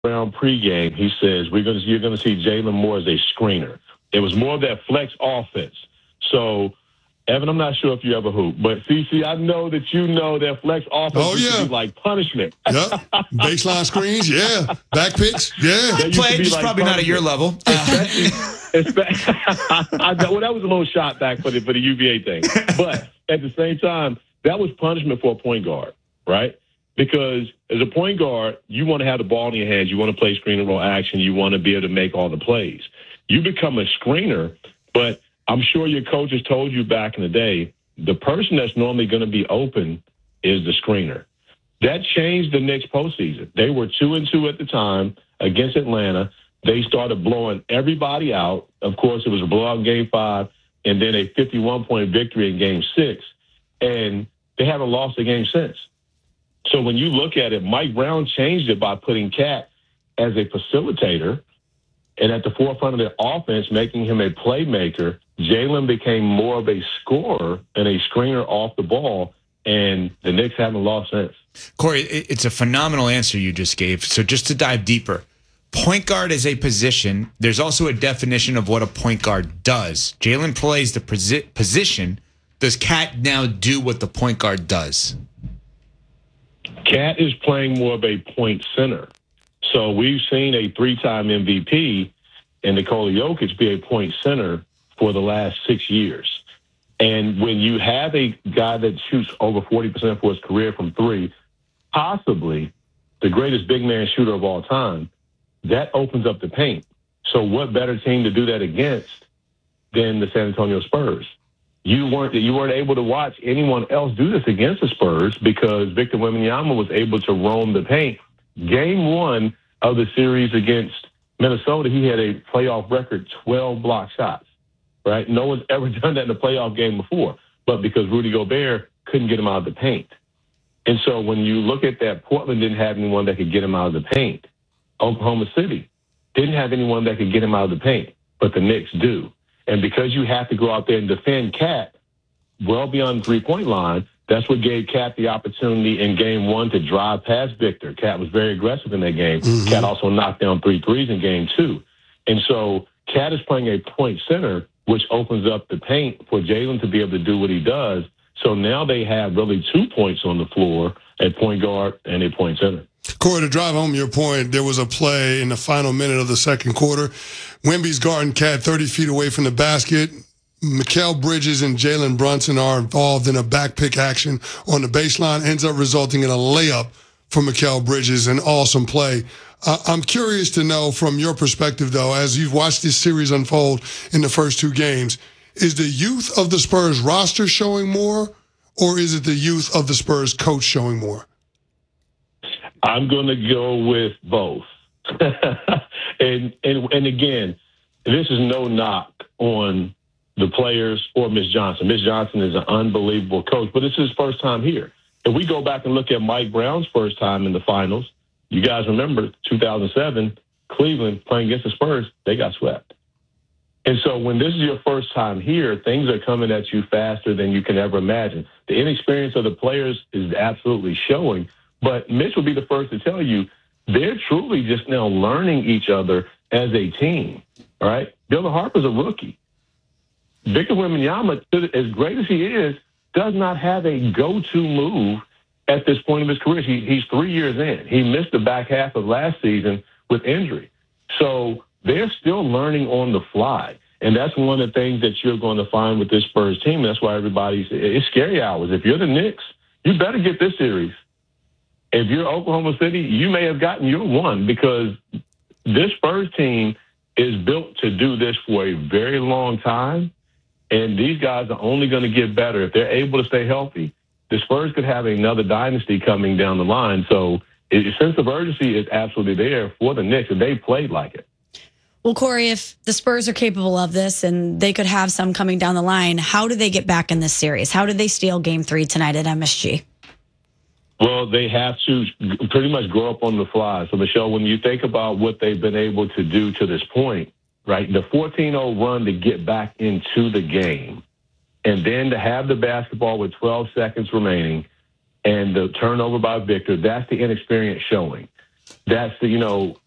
Brown pregame, he says, you're going to see Jalen Moore as a screener. It was more of that flex offense. So, Evan, I'm not sure if you ever hoop, but CC, I know that you know that flex offense used to be like punishment. Yep. Baseline screens, yeah. Back picks, yeah. I played, just like probably not at your level. Well, that was a little shot back for the UVA thing. But at the same time, that was punishment for a point guard, right? Because as a point guard, you want to have the ball in your hands. You want to play screen and roll action. You want to be able to make all the plays. You become a screener, but I'm sure your coaches told you back in the day, the person that's normally going to be open is the screener. That changed the Knicks postseason. They were 2-2 at the time against Atlanta. They started blowing everybody out. Of course, it was a blowout in Game 5 and then a 51-point victory in Game 6. And they haven't lost a game since. So when you look at it, Mike Brown changed it by putting Cat as a facilitator and at the forefront of the offense, making him a playmaker. Jalen became more of a scorer and a screener off the ball, and the Knicks haven't lost since. Corey, it's a phenomenal answer you just gave. So just to dive deeper, point guard is a position. There's also a definition of what a point guard does. Jalen plays the position. Does Cat now do what the point guard does? Cat is playing more of a point center. So we've seen a 3-time MVP and Nikola Jokic be a point center for the last 6 years. And when you have a guy that shoots over 40% for his career from three, possibly the greatest big man shooter of all time, that opens up the paint. So what better team to do that against than the San Antonio Spurs? You weren't able to watch anyone else do this against the Spurs because Victor Wembanyama was able to roam the paint. Game 1 of the series against Minnesota, he had a playoff record 12 block shots, right? No one's ever done that in a playoff game before, but because Rudy Gobert couldn't get him out of the paint. And so when you look at that, Portland didn't have anyone that could get him out of the paint. Oklahoma City didn't have anyone that could get him out of the paint, but the Knicks do. And because you have to go out there and defend Cat well beyond the three-point line, that's what gave Cat the opportunity in Game 1 to drive past Victor. Cat was very aggressive in that game. Mm-hmm. Cat also knocked down 3 threes in Game 2. And so Cat is playing a point center, which opens up the paint for Jalen to be able to do what he does. So now they have really 2 points on the floor, a point guard and a point center. Corey, to drive home your point, there was a play in the final minute of the second quarter. Wemby's guarding Cat 30 feet away from the basket. Mikal Bridges and Jalen Brunson are involved in a back pick action on the baseline, ends up resulting in a layup for Mikal Bridges, an awesome play. I'm curious to know from your perspective, though, as you've watched this series unfold in the first 2 games, is the youth of the Spurs roster showing more, or is it the youth of the Spurs coach showing more? I'm going to go with both. and again, this is no knock on the players or Miss Johnson. Miss Johnson is an unbelievable coach, but it's his first time here. If we go back and look at Mike Brown's first time in the finals, you guys remember 2007, Cleveland playing against the Spurs, they got swept. And so when this is your first time here, things are coming at you faster than you can ever imagine. The inexperience of the players is absolutely showing, but Mitch will be the first to tell you they're truly just now learning each other as a team, all right? Dylan Harper's a rookie. Victor Wembanyama, as great as he is, does not have a go-to move at this point of his career. He's 3 years in. He missed the back half of last season with injury. So they're still learning on the fly. And that's one of the things that you're going to find with this Spurs team. That's why it's scary hours. If you're the Knicks, you better get this series. If you're Oklahoma City, you may have gotten your one because this Spurs team is built to do this for a very long time. And these guys are only going to get better. If they're able to stay healthy, the Spurs could have another dynasty coming down the line. So a sense of urgency is absolutely there for the Knicks, and they played like it. Well, Corey, if the Spurs are capable of this and they could have some coming down the line, how do they get back in this series? How did they steal Game 3 tonight at MSG? Well, they have to pretty much grow up on the fly. So, Michelle, when you think about what they've been able to do to this point, right, the 14-0 run to get back into the game, and then to have the basketball with 12 seconds remaining and the turnover by Victor, that's the inexperience showing. That's the,